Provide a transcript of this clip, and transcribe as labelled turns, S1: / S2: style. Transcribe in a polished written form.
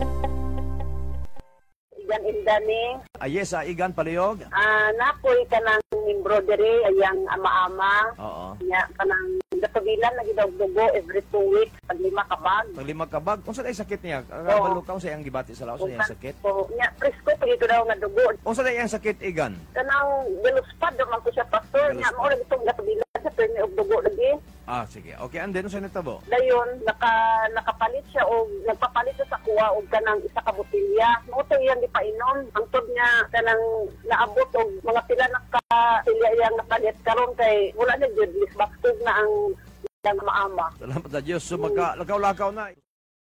S1: Igan Indani.
S2: Yes, Igan Palihog.
S1: Napoy ka ng embroidery, ayang ama-ama.
S2: Oo.
S1: Nya, kanang gatubilan na gidawdugo every 2 weeks, pag 5 kabag.
S2: Pag 5 kabag, kung saan ay sakit niya? Kabalo ka, kung saan ang gibati sa laos niya ang sakit?
S1: So, nya, presko, pag ito daw nga dugo.
S2: Kung saan ay ang sakit, Igan?
S1: Kanang galuspad, naman ko siya, pastor. Nya, mo rin itong gatubilan sa permi og dugo lagi.
S2: Sige. Okay, and then, saan natabo?
S1: Dayon, nakapalit siya o nagpapalit siya sa kuwa o kanang isa ka botilya. Moto iyang ipainom. Ang tod niya kanang naabot o mga pila nakatilya iyang napalit karon kay wala na jud lisbaktog na ang maama.
S2: Salamat sa Diyos. So, magka-lakaw-lakaw na.